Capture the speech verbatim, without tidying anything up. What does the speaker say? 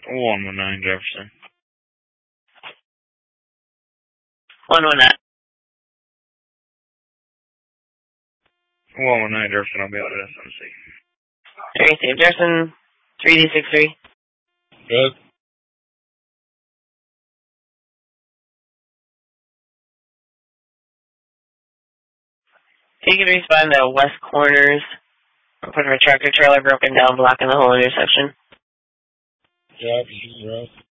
one one nine Jefferson. one one nine. one one nine Jefferson, I'll be out at S M C. Alright, Dave Jefferson, three D six three. Good. If you can respond to West Corners, report of a tractor trailer broken down, blocking the whole intersection. Yeah, I can shoot the road.